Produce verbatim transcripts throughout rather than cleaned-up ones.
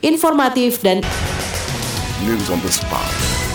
informatif, dan News on the spot.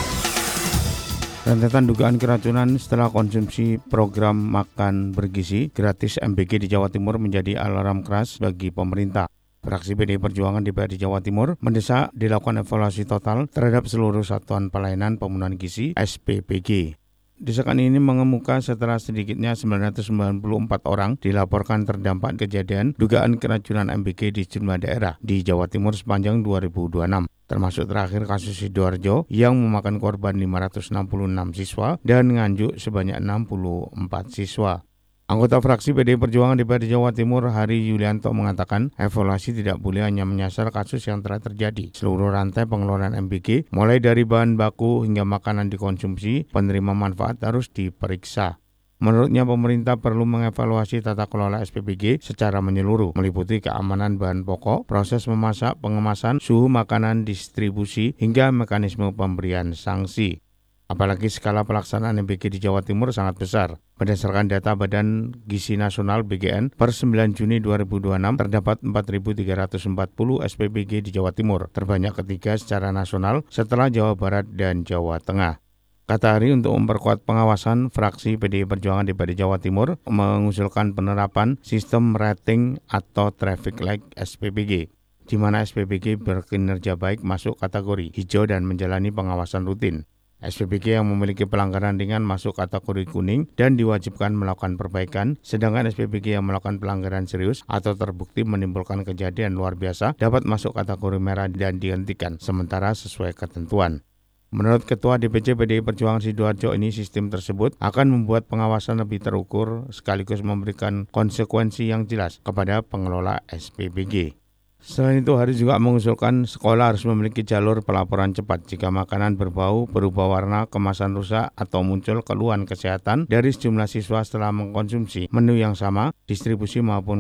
Rentetan dugaan keracunan setelah konsumsi program makan bergizi gratis M B G di Jawa Timur menjadi alarm keras bagi pemerintah. Fraksi P D I Perjuangan D P R di Jawa Timur mendesak dilakukan evaluasi total terhadap seluruh satuan pelayanan pemenuhan gizi S P B G. Desakan ini mengemuka setelah sedikitnya sembilan ratus sembilan puluh empat orang dilaporkan terdampak kejadian dugaan keracunan M B G di sejumlah daerah di Jawa Timur sepanjang dua ribu dua puluh enam. Termasuk terakhir kasus Sidoarjo yang memakan korban lima ratus enam puluh enam siswa dan Nganjuk sebanyak enam puluh empat siswa. Anggota fraksi P D I Perjuangan D P R Jawa Timur Hari Yulianto mengatakan evaluasi tidak boleh hanya menyasar kasus yang telah terjadi. Seluruh rantai pengelolaan M B G, mulai dari bahan baku hingga makanan dikonsumsi, penerima manfaat harus diperiksa. Menurutnya pemerintah perlu mengevaluasi tata kelola S P B G secara menyeluruh, meliputi keamanan bahan pokok, proses memasak, pengemasan, suhu makanan, distribusi, hingga mekanisme pemberian sanksi. Apalagi skala pelaksanaan M B G di Jawa Timur sangat besar. Berdasarkan data Badan Gizi Nasional B G N, per sembilan Juni dua ribu dua puluh enam terdapat empat ribu tiga ratus empat puluh S P B G di Jawa Timur, terbanyak ketiga secara nasional setelah Jawa Barat dan Jawa Tengah. Kata Hari, untuk memperkuat pengawasan, fraksi P D I Perjuangan D P R Jawa Timur mengusulkan penerapan sistem rating atau traffic light S P B G, di mana S P B G berkinerja baik masuk kategori hijau dan menjalani pengawasan rutin. S P B G yang memiliki pelanggaran ringan masuk kategori kuning dan diwajibkan melakukan perbaikan, sedangkan S P B G yang melakukan pelanggaran serius atau terbukti menimbulkan kejadian luar biasa dapat masuk kategori merah dan dihentikan sementara sesuai ketentuan. Menurut Ketua D P C P D I Perjuangan Sidoarjo ini, sistem tersebut akan membuat pengawasan lebih terukur sekaligus memberikan konsekuensi yang jelas kepada pengelola S P B G. Selain itu, Hari juga mengusulkan sekolah harus memiliki jalur pelaporan cepat jika makanan berbau, berubah warna, kemasan rusak, atau muncul keluhan kesehatan dari sejumlah siswa setelah mengkonsumsi menu yang sama, distribusi maupun